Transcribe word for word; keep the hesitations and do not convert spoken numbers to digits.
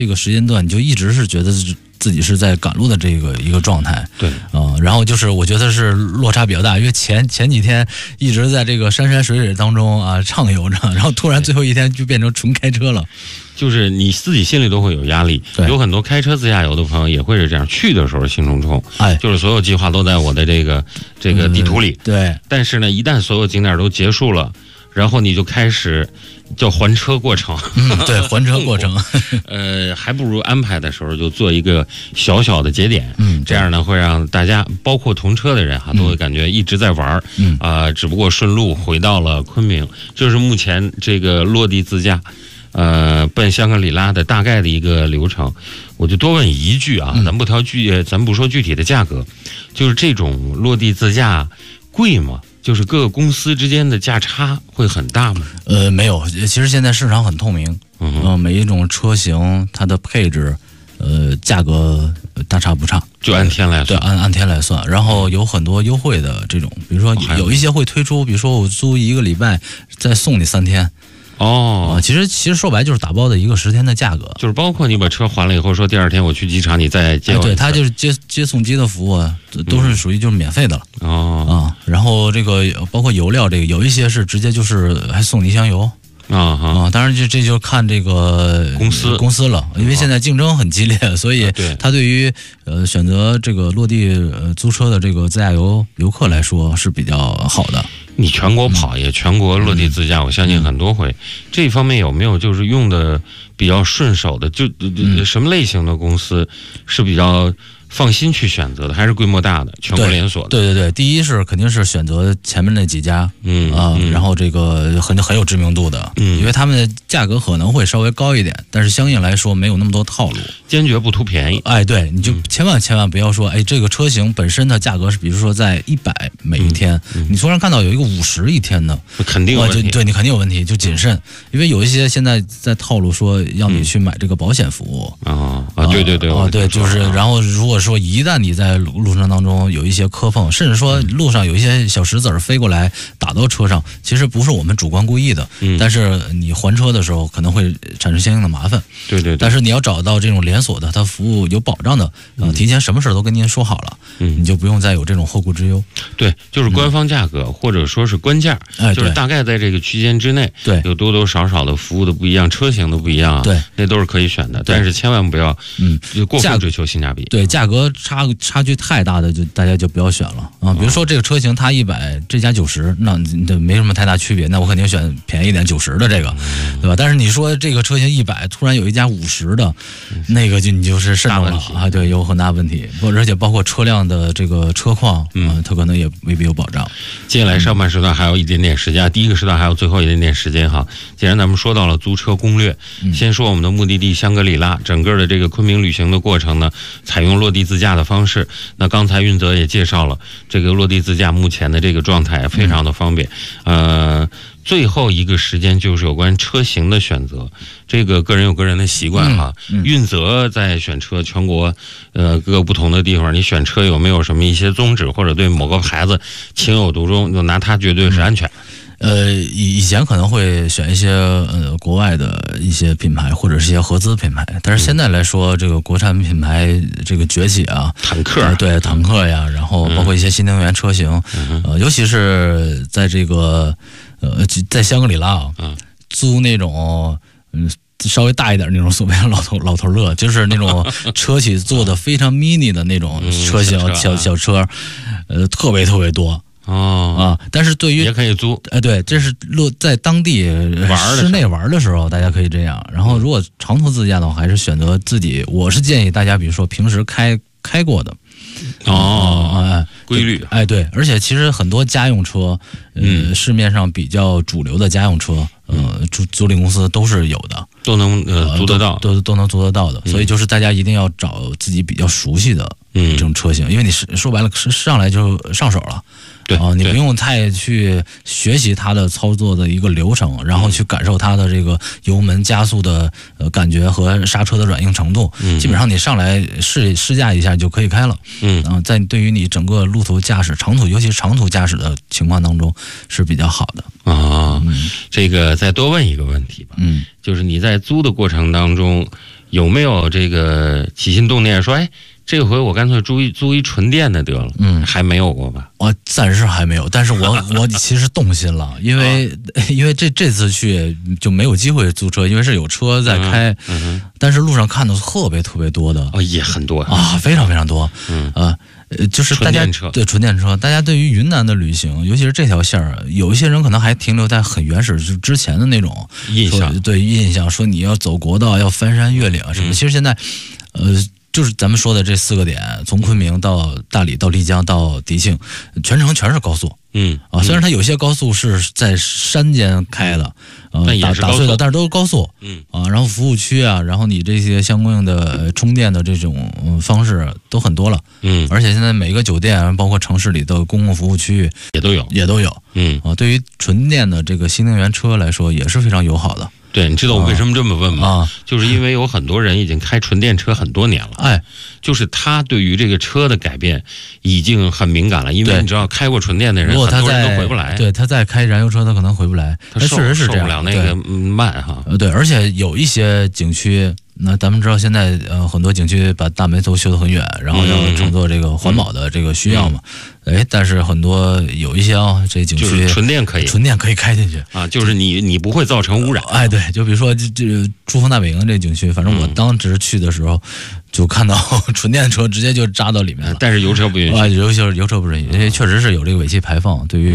这个时间段，你就一直是觉得自己是在赶路的这个一个状态。 对， 啊、呃，然后就是我觉得是落差比较大，因为前前几天一直在这个山山水水当中啊畅游着，然后突然最后一天就变成纯开车了。 就是你自己心里都会有压力，有很多开车自驾游的朋友也会是这样，去的时候兴冲冲， 哎， 就是所有计划都在我的这个这个地图里， 嗯、对。 但是呢，一旦所有景点都结束了，然后你就开始叫还车过程， 嗯、对，还车过程， 呃，还不如安排的时候就做一个小小的节点， 嗯， 这样呢会让大家，包括同车的人哈，都会感觉一直在玩， 嗯啊、呃，只不过顺路回到了昆明，这是目前这个落地自驾。呃，奔香格里拉的大概的一个流程，我就多问一句啊， 嗯、 咱不挑具，咱不说具体的价格，就是这种落地自驾贵吗？就是各个公司之间的价差会很大吗？ 呃，没有，其实现在市场很透明，嗯、呃，每一种车型它的配置，呃，价格大差不差， 就按天来算， 对，按按天来算，然后有很多优惠的这种，比如说有一些会推出，比如说我租一个礼拜，再送你三天。 哦、 呃，其实其实说白就是打包的一个十天的价格， 就是包括你把车还了以后，说第二天我去机场你再接我、哎， 对，它就是接接送机的服务都是属于就是免费的了、 嗯、哦啊，然后这个包括油料这个有一些是直接就是还送你一箱油。 啊啊，当然这这就看这个公司公司了，因为现在竞争很激烈，所以它对于呃选择这个落地呃租车的这个自驾游游客来说是比较好的。 你全国跑也全国落地自驾，嗯、我相信很多回、嗯、这方面有没有就是用的比较顺手的？就、嗯、什么类型的公司是比较放心去选择的，还是规模大的全国连锁的？ 对对对，第一是肯定是选择前面那几家， 嗯啊、呃嗯， 然后这个很很有知名度的， 嗯， 因为他们的价格可能会稍微高一点，但是相应来说没有那么多套路， 坚决不图便宜。 哎，对，你就千万千万不要说，哎，这个车型本身的价格是，比如说在一百每一天， 嗯嗯、 你突然看到有一个五十一天的， 肯定有问题， 对你肯定有问题，就谨慎，因为有一些现在在套路说要你去买这个保险服务， 啊、嗯、啊，对对对， 啊对，就是然后如果说一旦你在在路路程当中有一些磕碰，甚至说路上有一些小石子儿飞过来打到车上，其实不是我们主观故意的， 嗯、 但是你还车的时候可能会产生相应的麻烦。 对 对, 对。 但是你要找到这种连锁的，它服务有保障的，呃、 嗯， 提前什么事都跟您说好了， 嗯， 你就不用再有这种后顾之忧。 对，就是官方价格、嗯、或者说是官价， 哎， 就是大概在这个区间之内， 对， 有多多少少的服务的不一样，车型的不一样啊， 对， 那都是可以选的，但是千万不要， 嗯， 就过分追求性价比。 对，价格差差距太大的就大家就不要选了啊。比如说这个车型它一百，这家九十，那这没什么太大区别，那我肯定选便宜一点九十的这个，对吧？但是你说这个车型一百，突然有一家五十的，那个就你就是慎重了啊，对，有很大问题。不，而且包括车辆的这个车况，嗯、呃，它可能也未必有保障。 接下来上半时段还有一点点时间，第一个时段还有最后一点点时间哈。既然咱们说到了租车攻略， 嗯、 先说我们的目的地香格里拉，整个的这个昆明旅行的过程呢，采用落地自驾的方式。那刚才运泽也介绍了这个落地自驾目前的这个状态非常的方便，嗯、呃。最后一个时间就是有关车型的选择，这个个人有个人的习惯哈。 嗯嗯、 运泽在选车，全国呃各个不同的地方，你选车有没有什么一些宗旨，或者对某个牌子情有独钟，就拿它绝对是安全。 嗯、呃，以以前可能会选一些呃国外的一些品牌或者是一些合资品牌，但是现在来说，这个国产品牌这个崛起啊， 坦克、 呃、对坦克呀，然后包括一些新能源车型， 嗯、 呃，尤其是在这个。呃，在香格里拉啊， 嗯， 租那种嗯稍微大一点那种所谓的老头老头乐，就是那种车企做的非常 mini 的那种车型、嗯、小小车，呃，特别特别多哦啊。但是对于也可以租， 哎、呃，对，这是落在当地玩室内玩的时候，大家可以这样。然后如果长途自驾的话，还是选择自己，我是建议大家，比如说平时开开过的。 哦， 哎， 规律， 哎，对，而且其实很多家用车，呃， 嗯、 市面上比较主流的家用车，呃，租租赁公司都是有的， 都能呃租得到， 都都都能租得到的。 嗯、 所以就是大家一定要找自己比较熟悉的这种车型， 嗯、 因为你是说白了是上来就上手了。 对啊，你不用太去学习它的操作的一个流程，然后去感受它的这个油门加速的呃感觉和刹车的软硬程度。 嗯， 基本上你上来试试驾一下就可以开了。 嗯， 啊，在对于你整个路途驾驶、长途，尤其是长途驾驶的情况当中是比较好的。 啊，嗯、这个再多问一个问题吧。 嗯， 就是你在租的过程当中， 有没有这个起心动念说，哎，这回我干脆租一租一纯电的得了？ 嗯， 还没有过吧？ 我暂时还没有，但是我我其实动心了，因为、啊、因为这这次去就没有机会租车，因为是有车在开， 嗯嗯、 但是路上看到特别特别多的， 哦，也很多啊，非常非常多， 嗯啊。呃，就是大家对纯电车，大家对于云南的旅行，尤其是这条线儿，有一些人可能还停留在很原始，就之前的那种印象， 对印象，说你要走国道，要翻山越岭什么。嗯、其实现在，呃，就是咱们说的这四个点，从昆明到大理到丽江到迪庆，全程全是高速。 嗯啊，虽然它有些高速是在山间开的， 呃， 打打隧道，但是都是高速。 嗯啊，然后服务区啊，然后你这些相应的充电的这种方式都很多了。 嗯， 而且现在每个酒店，包括城市里的公共服务区域也都有， 也都有。 嗯啊，对于纯电的这个新能源车来说，也是非常友好的。 对，你知道我为什么这么问吗？ 啊， 就是因为有很多人已经开纯电车很多年了， 哎， 就是他对于这个车的改变已经很敏感了，因为你知道开过纯电的人， 如果他很多人都回不来， 对，他再开燃油车，他可能回不来， 他确实是这样， 受不了那个慢哈。 呃，对，而且有一些景区。那咱们知道现在呃很多景区把大梅头修得很远，然后要乘坐这个环保的这个需要嘛，嗯嗯、哎，但是很多有一些啊、哦，这景区就是纯电可以， 纯电可以开进去啊，就是你你不会造成污染。 哎，对，就比如说这这珠峰大本营这景区，反正我当时去的时候，就看到纯电车直接就扎到里面了， 但是油车不允许啊，油油油车不允许，因为确实是有这个尾气排放，对于。